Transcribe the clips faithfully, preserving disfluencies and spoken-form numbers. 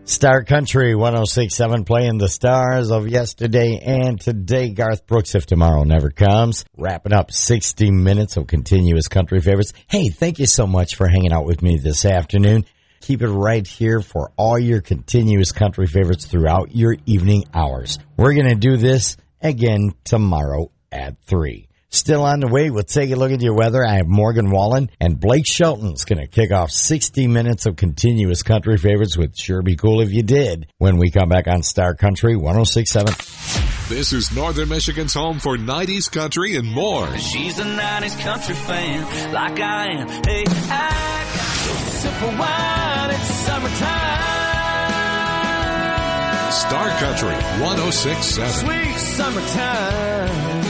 Star Country one oh six point seven playing the stars of yesterday and today. Garth Brooks, If Tomorrow Never Comes. Wrapping up sixty minutes of continuous country favorites. Hey, thank you so much for hanging out with me this afternoon. Keep it right here for all your continuous country favorites throughout your evening hours. We're going to do this again tomorrow at three. Still on the way, we'll take a look at your weather. I have Morgan Wallen and Blake Shelton's going to kick off sixty minutes of continuous country favorites with Sure Be Cool If You Did when we come back on Star Country one oh six point seven. This is Northern Michigan's home for nineties country and more. She's a nineties country fan like I am. Hey, I got simple wine, it's summertime. Star Country one oh six point seven. Sweet summertime.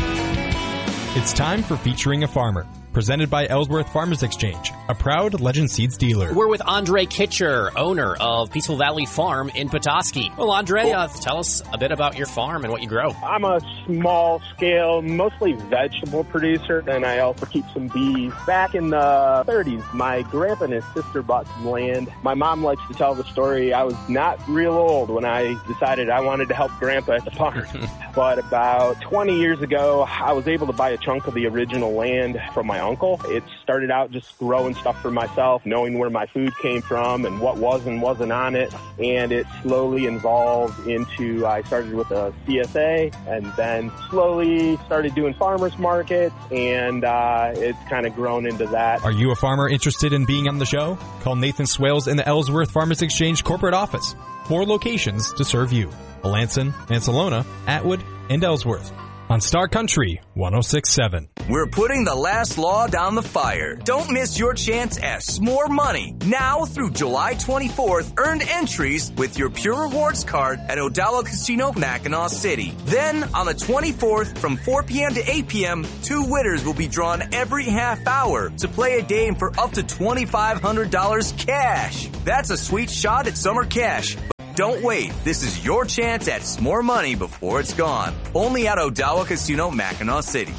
It's time for Featuring a Farmer, presented by Ellsworth Farmers Exchange, a proud Legend Seeds dealer. We're with Andre Kitcher, owner of Peaceful Valley Farm in Petoskey. Well, Andre, uh, tell us a bit about your farm and what you grow. I'm a small-scale, mostly vegetable producer, and I also keep some bees. Back in the thirties, my grandpa and his sister bought some land. My mom likes to tell the story. I was not real old when I decided I wanted to help Grandpa at the farm. But about twenty years ago, I was able to buy a chunk of the original land from my uncle. It started out just growing stuff for myself, knowing where my food came from and what was and wasn't on it. And it slowly evolved into, I started with a C S A and then slowly started doing farmers markets, and uh, it's kind of grown into that. Are you a farmer interested in being on the show? Call Nathan Swales in the Ellsworth Farmers Exchange corporate office. Four locations to serve you: Melanson, Ancelona, Atwood, and Ellsworth. On Star Country one oh six point seven. We're putting the last log on the fire. Don't miss your chance at S'more Money. Now through July twenty-fourth, earn entries with your Pure Rewards card at Odawa Casino, Mackinac City. Then on the twenty-fourth from four p.m. to eight p.m., two winners will be drawn every half hour to play a game for up to twenty-five hundred dollars cash. That's a sweet shot at summer cash. Don't wait. This is your chance at S'more Money before it's gone. Only at Odawa Casino, Mackinac City.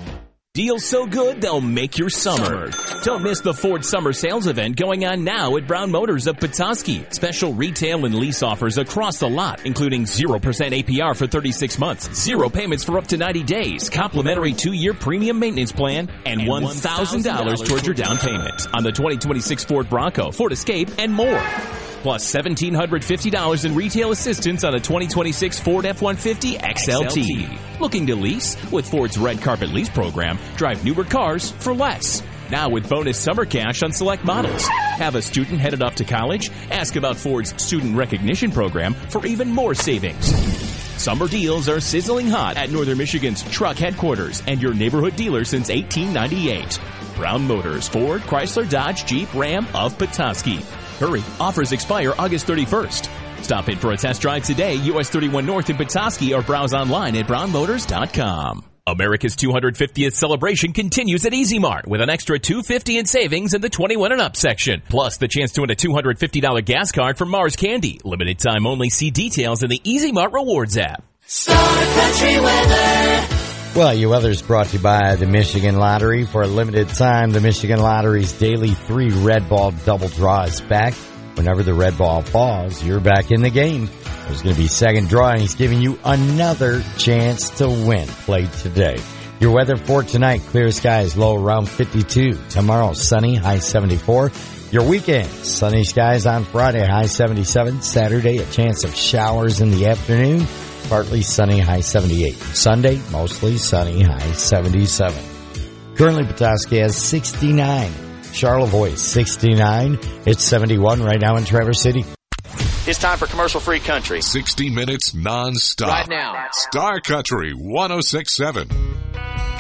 Deals so good, they'll make your summer. Don't miss the Ford Summer Sales event going on now at Brown Motors of Petoskey. Special retail and lease offers across the lot, including zero percent A P R for thirty-six months, zero payments for up to ninety days, complimentary two-year premium maintenance plan, and one thousand dollars towards your down payment on the twenty twenty-six Ford Bronco, Ford Escape, and more. Plus one thousand seven hundred fifty dollars in retail assistance on a twenty twenty-six Ford F one fifty X L T. Looking to lease? With Ford's Red Carpet Lease program, drive newer cars for less. Now with bonus summer cash on select models. Have a student headed off to college? Ask about Ford's Student Recognition program for even more savings. Summer deals are sizzling hot at Northern Michigan's truck headquarters and your neighborhood dealer since eighteen ninety-eight. Brown Motors, Ford, Chrysler, Dodge, Jeep, Ram of Petoskey. Hurry, offers expire August thirty-first. Stop in for a test drive today, U S thirty-one North in Petoskey, or browse online at brown motors dot com. America's two hundred fiftieth celebration continues at Easy Mart with an extra two hundred fifty dollars in savings in the twenty-one and up section. Plus the chance to win a two hundred fifty dollars gas card from Mars Candy. Limited time only. See details in the Easy Mart Rewards app. Star Country weather. Well, your weather's brought to you by the Michigan Lottery. For a limited time, the Michigan Lottery's daily three red ball double draw is back. Whenever the red ball falls, you're back in the game. There's going to be second draw, and he's giving you another chance to win. Play today. Your weather for tonight: clear skies, low around fifty-two. Tomorrow, sunny, high seventy-four. Your weekend: sunny skies on Friday, high seventy-seven. Saturday, a chance of showers in the afternoon. Partly sunny, high seventy-eight. Sunday, mostly sunny, high seventy-seven. Currently, Petoskey has sixty-nine. Charlevoix, sixty-nine. It's seventy-one right now in Traverse City. It's time for commercial-free country. sixty minutes non-stop. Right now. Star Country one oh six point seven.